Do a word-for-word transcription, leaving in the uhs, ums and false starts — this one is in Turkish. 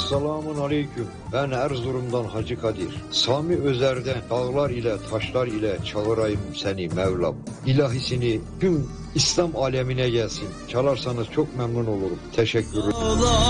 Esselamun aleyküm. Ben Erzurum'dan Hacı Kadir. Sami Özer'den dağlar ile taşlar ile çağırayım seni Mevlam. İlahisini tüm İslam alemine gelsin. Çalarsanız çok memnun olurum. Teşekkür ederim.